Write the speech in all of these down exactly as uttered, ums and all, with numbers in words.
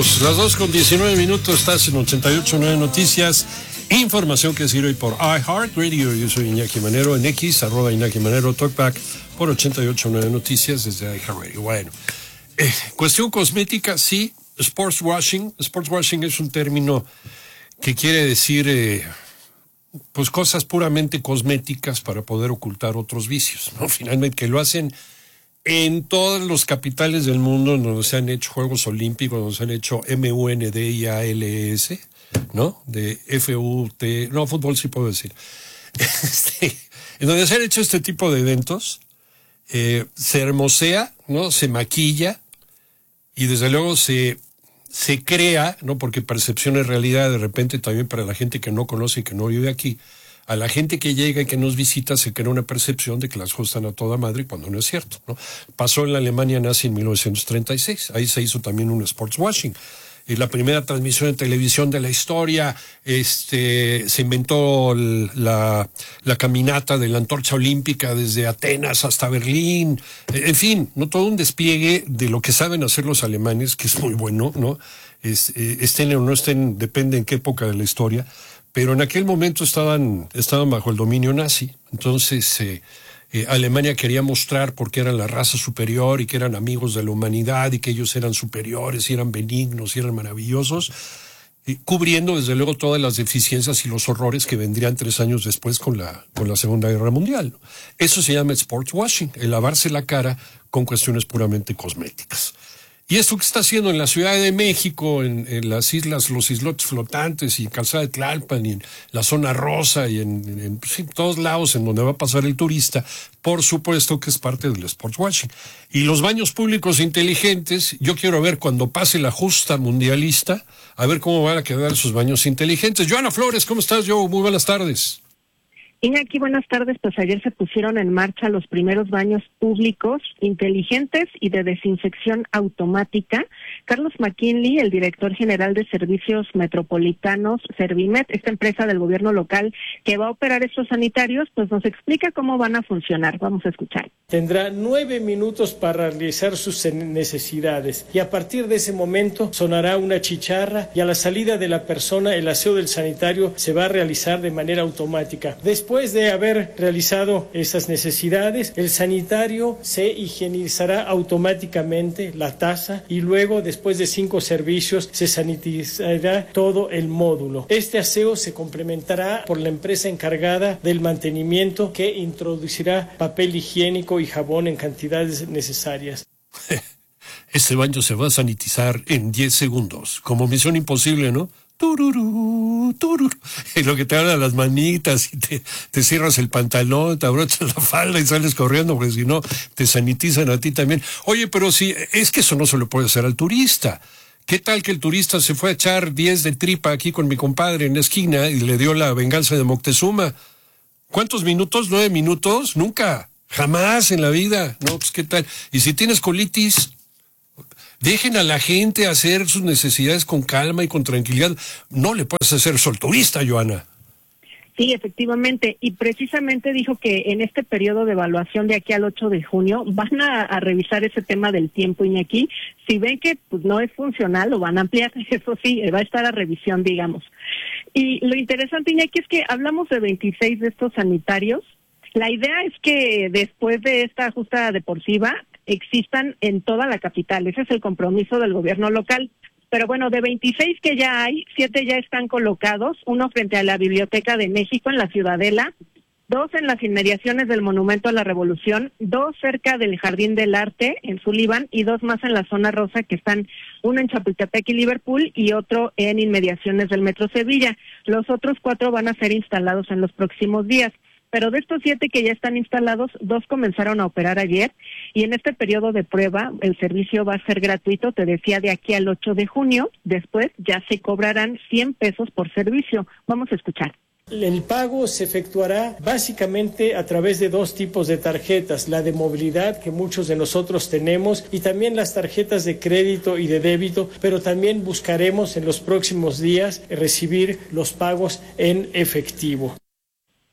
amigos, las dos con diecinueve minutos, estás en ochenta y ocho punto nueve Noticias, información que sirve hoy por iHeartRadio. Yo soy Iñaki Manero en X, arroba Iñaki Manero, talkback por ochenta y ocho punto nueve Noticias desde iHeartRadio. Bueno, eh, cuestión cosmética, sí, sports washing. Sports washing es un término que quiere decir, eh, pues cosas puramente cosméticas para poder ocultar otros vicios, ¿no? Finalmente, que lo hacen en todos los capitales del mundo donde se han hecho Juegos Olímpicos, donde se han hecho M U N D I A L S, ¿no? De F U T, no, fútbol sí puedo decir. Este, en donde se han hecho este tipo de eventos, eh, se hermosea, ¿no? Se maquilla y desde luego se, se crea, ¿no? Porque percepción es realidad, de repente también para la gente que no conoce y que no vive aquí. A la gente que llega y que nos visita se crea una percepción de que las cosas están a toda madre cuando no es cierto, ¿no? Pasó en la Alemania nazi en mil novecientos treinta y seis, ahí se hizo también un sports washing. Y la primera transmisión de televisión de la historia, este, se inventó la, la caminata de la antorcha olímpica desde Atenas hasta Berlín, en fin, no todo un despliegue de lo que saben hacer los alemanes, que es muy bueno, ¿no? Es, eh, estén o no estén, depende en qué época de la historia. Pero en aquel momento estaban, estaban bajo el dominio nazi. Entonces, eh, eh, Alemania quería mostrar por qué eran la raza superior y que eran amigos de la humanidad y que ellos eran superiores y eran benignos y eran maravillosos, eh, cubriendo desde luego todas las deficiencias y los horrores que vendrían tres años después con la, con la Segunda Guerra Mundial. Eso se llama sports washing, el lavarse la cara con cuestiones puramente cosméticas. Y esto que está haciendo en la Ciudad de México, en, en las islas, los islotes flotantes y en Calzada de Tlalpan y en la zona rosa y en, en, en sí, todos lados en donde va a pasar el turista, por supuesto que es parte del sports washing. Y los baños públicos inteligentes, yo quiero ver cuando pase la justa mundialista, a ver cómo van a quedar esos baños inteligentes. Joana Flores, ¿cómo estás, Joe? Muy buenas tardes. Iñaki, buenas tardes. Pues ayer se pusieron en marcha los primeros baños públicos inteligentes y de desinfección automática. Carlos McKinley, el director general de Servicios Metropolitanos, Servimet, esta empresa del gobierno local que va a operar estos sanitarios, pues nos explica cómo van a funcionar. Vamos a escuchar. Tendrá nueve minutos para realizar sus necesidades y a partir de ese momento sonará una chicharra y a la salida de la persona el aseo del sanitario se va a realizar de manera automática. Después Después de haber realizado esas necesidades, el sanitario se higienizará automáticamente la taza y luego, después de cinco servicios, se sanitizará todo el módulo. Este aseo se complementará por la empresa encargada del mantenimiento que introducirá papel higiénico y jabón en cantidades necesarias. Este baño se va a sanitizar en diez segundos, como Misión Imposible, ¿no? Tururú, tururú. Y lo que te hablan las manitas y te, te cierras el pantalón, te abrochas la falda y sales corriendo, porque si no, te sanitizan a ti también. Oye, pero si, es que eso no se lo puede hacer al turista. ¿Qué tal que el turista se fue a echar diez de tripa aquí con mi compadre en la esquina y le dio la venganza de Moctezuma? ¿Cuántos minutos? ¿Nueve minutos? Nunca. Jamás en la vida. No, pues ¿qué tal? Y si tienes colitis, dejen a la gente hacer sus necesidades con calma y con tranquilidad. No le puedes hacer sol turista, Joana. Sí, efectivamente, y precisamente dijo que en este periodo de evaluación de aquí al ocho de junio van a, a revisar ese tema del tiempo, Iñaki. Si ven que pues, no es funcional, lo van a ampliar, eso sí, va a estar a revisión, digamos. Y lo interesante, Iñaki, es que hablamos de veintiséis de estos sanitarios. La idea es que después de esta justa deportiva existan en toda la capital. Ese es el compromiso del gobierno local. Pero bueno, de veintiséis que ya hay, siete ya están colocados, uno frente a la Biblioteca de México en la Ciudadela, dos en las inmediaciones del Monumento a la Revolución, dos cerca del Jardín del Arte en Sullivan y dos más en la zona rosa que están, uno en Chapultepec y Liverpool y otro en inmediaciones del Metro Sevilla. Los otros cuatro van a ser instalados en los próximos días. Pero de estos siete que ya están instalados, dos comenzaron a operar ayer y en este periodo de prueba el servicio va a ser gratuito, te decía, de aquí al ocho de junio. Después ya se cobrarán cien pesos por servicio. Vamos a escuchar. El pago se efectuará básicamente a través de dos tipos de tarjetas, la de movilidad que muchos de nosotros tenemos y también las tarjetas de crédito y de débito, pero también buscaremos en los próximos días recibir los pagos en efectivo.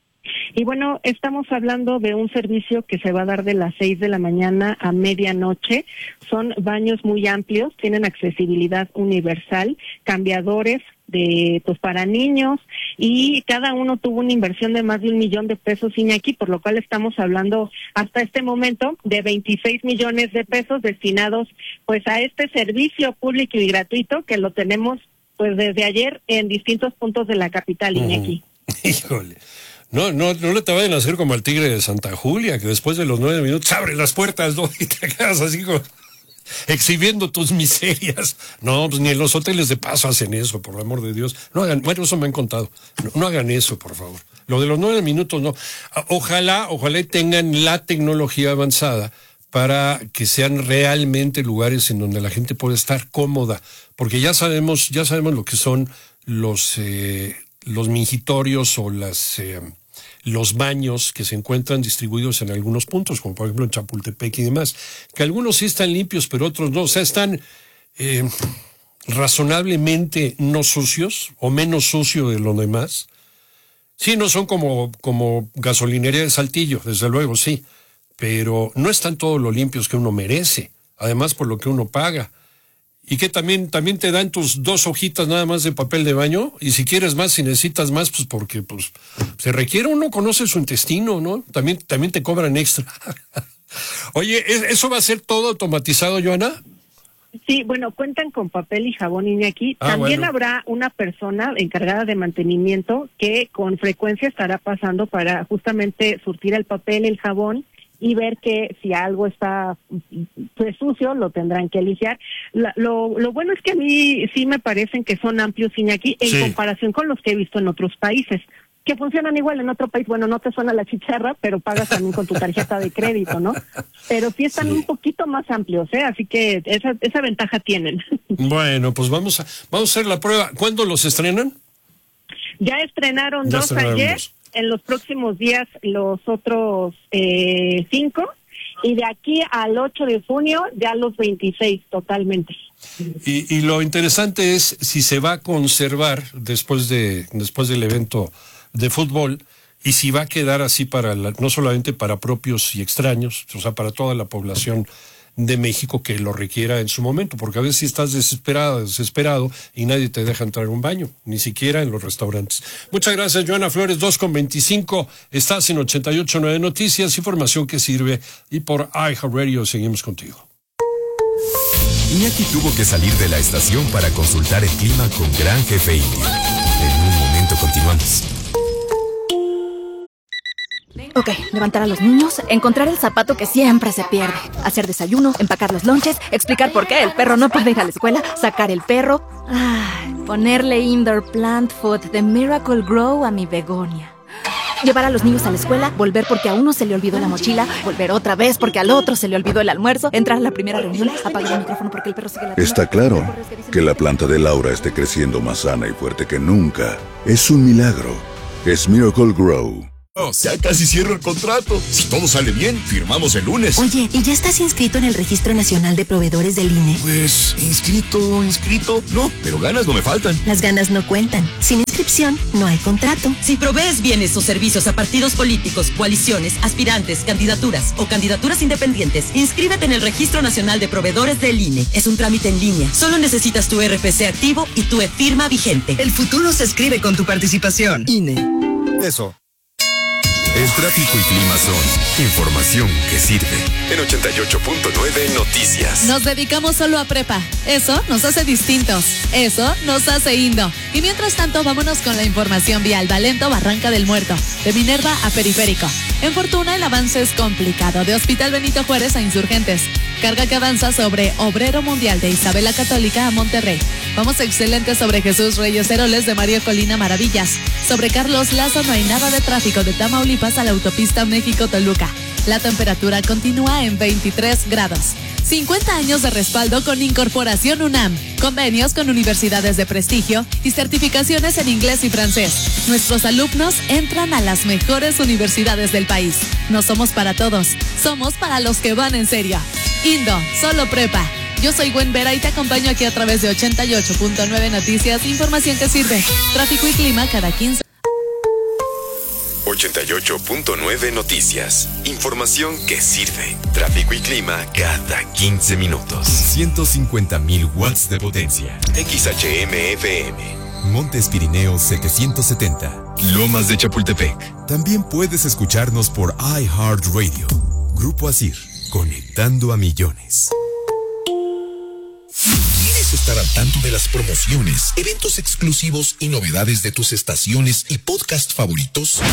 Y bueno, estamos hablando de un servicio que se va a dar de las seis de la mañana a medianoche. Son baños muy amplios, tienen accesibilidad universal, cambiadores de pues para niños, y cada uno tuvo una inversión de más de un millón de pesos, Iñaki, por lo cual estamos hablando hasta este momento de veintiséis millones de pesos destinados pues a este servicio público y gratuito que lo tenemos pues desde ayer en distintos puntos de la capital, Iñaki. Uh, híjole. No, no, no le te vayan a hacer como al tigre de Santa Julia, que después de los nueve minutos abre las puertas, ¿no? Y te quedas así como exhibiendo tus miserias. No, pues ni en los hoteles de paso hacen eso, por el amor de Dios. No hagan, bueno, eso me han contado. No, no hagan eso, por favor. Lo de los nueve minutos, no. Ojalá, ojalá tengan la tecnología avanzada para que sean realmente lugares en donde la gente pueda estar cómoda, porque ya sabemos, ya sabemos lo que son los eh, los mingitorios o las eh, los baños que se encuentran distribuidos en algunos puntos, como por ejemplo en Chapultepec y demás, que algunos sí están limpios, pero otros no, o sea, están eh, razonablemente no sucios, o menos sucios de lo demás. Sí, no son como, como gasolinería de Saltillo, desde luego, sí, pero no están todos los limpios que uno merece, además por lo que uno paga. Y que también, también te dan tus dos hojitas nada más de papel de baño, y si quieres más, si necesitas más, pues porque pues se requiere, uno conoce su intestino, ¿no? También, también te cobran extra. Oye, ¿eso va a ser todo automatizado, Joana? Sí, bueno, cuentan con papel y jabón, Iñaki. Ah, También bueno. Habrá una persona encargada de mantenimiento que con frecuencia estará pasando para justamente surtir el papel, el jabón, y ver que si algo está pues sucio, lo tendrán que limpiar. La, lo, lo bueno es que a mí sí me parecen que son amplios, Iñaki, en Sí. comparación con los que he visto en otros países, que funcionan igual en otro país. Bueno, no te suena la chicharra, pero pagas también con tu tarjeta de crédito, ¿no? Pero sí están Sí. un poquito más amplios, ¿eh? Así que esa, esa ventaja tienen. Bueno, pues vamos a, vamos a hacer la prueba. ¿Cuándo los estrenan? Ya estrenaron Ya dos estrenaron ayer, dos. en los próximos días los otros eh, cinco, y de aquí al ocho de junio ya los veintiséis totalmente. Y, y lo interesante es si se va a conservar después de después del evento de fútbol, y si va a quedar así para la, no solamente para propios y extraños, o sea, para toda la población de México que lo requiera en su momento, porque a veces estás desesperado, desesperado y nadie te deja entrar a un baño, ni siquiera en los restaurantes. Muchas gracias, Joana Flores, dos con veinticinco, estás en ochenta y ocho punto nueve Noticias, información que sirve, y por iHeartRadio seguimos contigo. Iñaki tuvo que salir de la estación para consultar el clima con Gran Jefe Indio. En un momento continuamos. Ok, levantar a los niños, encontrar el zapato que siempre se pierde, hacer desayuno, empacar los lonches, explicar por qué el perro no puede ir a la escuela, sacar el perro, ay, ponerle indoor plant food de Miracle Grow a mi begonia. Llevar a los niños a la escuela, volver porque a uno se le olvidó la mochila, volver otra vez porque al otro se le olvidó el almuerzo, entrar a la primera reunión, apagar el micrófono porque el perro sigue latiendo. Está claro que la planta de Laura esté creciendo más sana y fuerte que nunca. Es un milagro. Es Miracle Grow. Ya casi cierro el contrato. Si todo sale bien, firmamos el lunes. Oye, ¿y ya estás inscrito en el Registro Nacional de Proveedores del I N E? Pues, inscrito, inscrito. No, pero ganas no me faltan. Las ganas no cuentan. Sin inscripción, no hay contrato. Si provees bienes o servicios a partidos políticos, coaliciones, aspirantes, candidaturas o candidaturas independientes, inscríbete en el Registro Nacional de Proveedores del I N E. Es un trámite en línea. Solo necesitas tu R F C activo y tu e-firma vigente. El futuro se escribe con tu participación. I N E. Eso. El tráfico y clima son información que sirve. En ochenta y ocho punto nueve Noticias. Nos dedicamos solo a prepa. Eso nos hace distintos. Eso nos hace Indo. Y mientras tanto, vámonos con la información vial. Valento, Barranca del Muerto. De Minerva a Periférico. En Fortuna, el avance es complicado. De Hospital Benito Juárez a Insurgentes. Carga que avanza sobre Obrero Mundial de Isabela Católica a Monterrey. Vamos excelente sobre Jesús Reyes Heroles de Mario Colina Maravillas. Sobre Carlos Lazo no hay nada de tráfico de Tamaulipas a la autopista México-Toluca. La temperatura continúa en veintitrés grados. cincuenta años de respaldo con Incorporación UNAM. Convenios con universidades de prestigio y certificaciones en inglés y francés. Nuestros alumnos entran a las mejores universidades del país. No somos para todos, somos para los que van en serio. Indo, solo prepa. Yo soy Gwen Vera y te acompaño aquí a través de ochenta y ocho punto nueve Noticias, información que sirve. Tráfico y clima cada quince. ochenta y ocho punto nueve Noticias. Información que sirve. Tráfico y clima cada quince minutos. ciento cincuenta mil watts de potencia. X H M F M. Montes Pirineos setecientos setenta. Lomas de Chapultepec. También puedes escucharnos por iHeartRadio. Grupo Asir, conectando a millones. ¿Quieres estar al tanto de las promociones, eventos exclusivos y novedades de tus estaciones y podcast favoritos?